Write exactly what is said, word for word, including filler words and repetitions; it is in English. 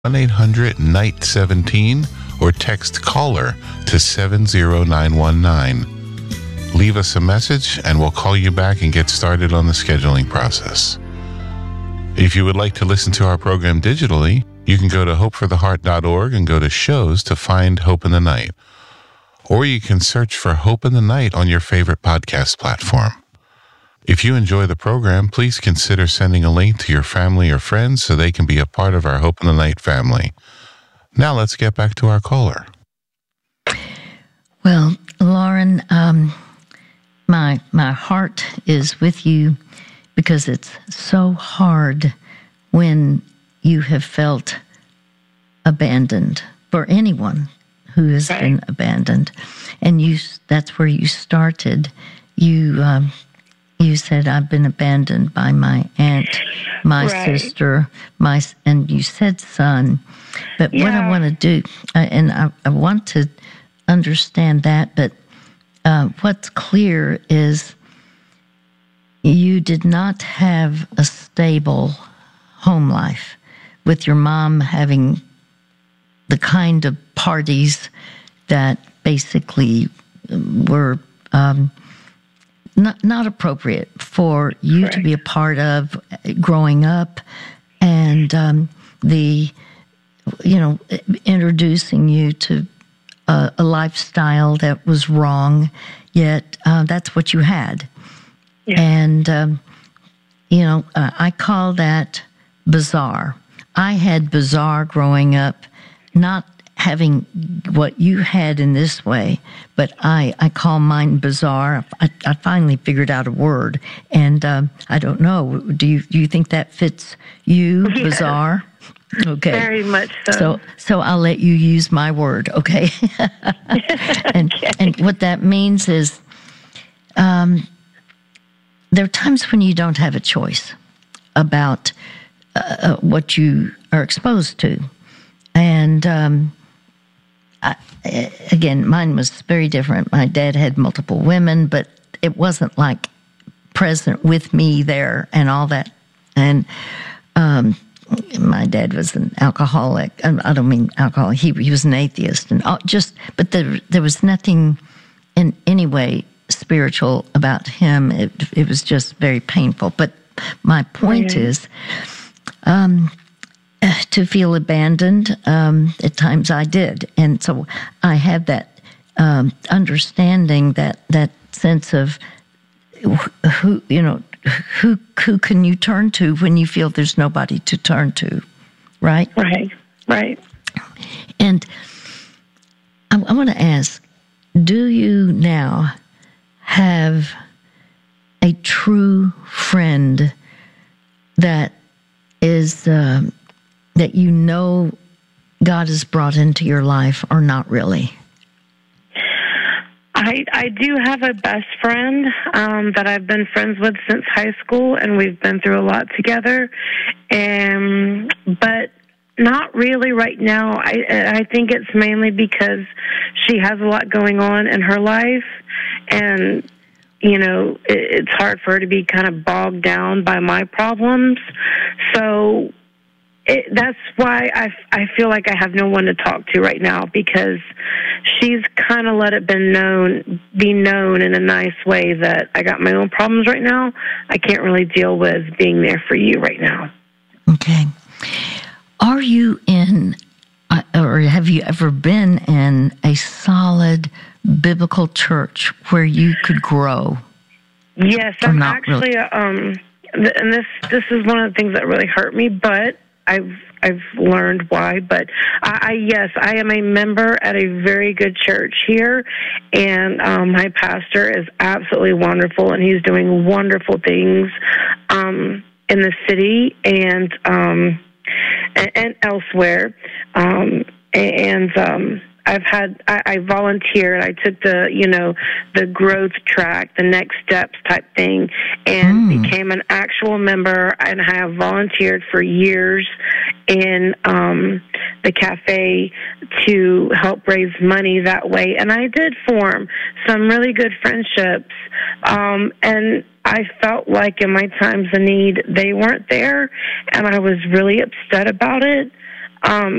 one eight hundred N I G H T seventeen or text CALLER to seven zero nine one nine. Leave us a message and we'll call you back and get started on the scheduling process. If you would like to listen to our program digitally, you can go to hope for the heart dot org and go to shows to find Hope in the Night. Or you can search for Hope in the Night on your favorite podcast platform. If you enjoy the program, please consider sending a link to your family or friends so they can be a part of our Hope in the Night family. Now let's get back to our caller. Well, Lauren, um, my my heart is with you because it's so hard when you have felt abandoned, for anyone who has right. been abandoned. And you that's where you started. You um, you said, I've been abandoned by my aunt, my right. sister, my and you said son. But yeah. what I want to do, uh, and I, I want to understand that, but uh, what's clear is you did not have a stable home life with your mom having the kind of parties that basically were um, not not appropriate for you Correct. to be a part of growing up, and um, the you know introducing you to a, a lifestyle that was wrong. Yet uh, that's what you had, yeah. and um, you know uh, I call that bizarre. I had bizarre growing up, not having what you had in this way, but I, I call mine bizarre. I, I finally figured out a word, and um, I don't know. Do you do you think that fits you, yes. bizarre? Okay. Very much so. So, so I'll let you use my word, okay? and okay. and what that means is, um, there are times when you don't have a choice about uh, what you are exposed to, and um, I, again, mine was very different. My dad had multiple women, but it wasn't like present with me there and all that. And um, my dad was an alcoholic. I don't mean alcoholic. He he was an atheist, and all, just but there there was nothing in any way spiritual about him. It it was just very painful. But my point yeah. is, um. to feel abandoned, um, at times I did. And so I have that um, understanding, that, that sense of who, you know, who, who can you turn to when you feel there's nobody to turn to, right? Right, right. And I, I want to ask, do you now have a true friend that is... Um, that you know God has brought into your life, or not really? I I do have a best friend um, that I've been friends with since high school, and we've been through a lot together. And but not really right now. I I think it's mainly because she has a lot going on in her life, and you know it, it's hard for her to be kind of bogged down by my problems. So. It, that's why I, I feel like I have no one to talk to right now, because she's kind of let it been known, be known in a nice way that I got my own problems right now. I can't really deal with being there for you right now. Okay. Are you in, or have you ever been in a solid biblical church where you could grow? Yes, I'm actually, really? um, and this this is one of the things that really hurt me, but I've I've learned why, but I, I yes, I am a member at a very good church here, and um, my pastor is absolutely wonderful, and he's doing wonderful things um, in the city and um, and, and elsewhere, um, and. Um, I've had, I, I volunteered, I took the, you know, the growth track, the next steps type thing, and mm. became an actual member, and I have volunteered for years in um, the cafe to help raise money that way. And I did form some really good friendships, um, and I felt like in my times of need, they weren't there, and I was really upset about it. Um,